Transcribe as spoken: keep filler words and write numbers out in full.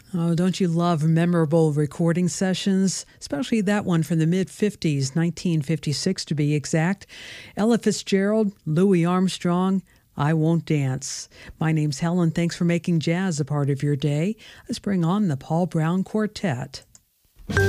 Oh, don't you love memorable recording sessions? Especially that one from the mid-fifties, nineteen fifty-six to be exact. Ella Fitzgerald, Louis Armstrong, I Won't Dance. My name's Helen. Thanks for making jazz a part of your day. Let's bring on the Paul Brown Quartet.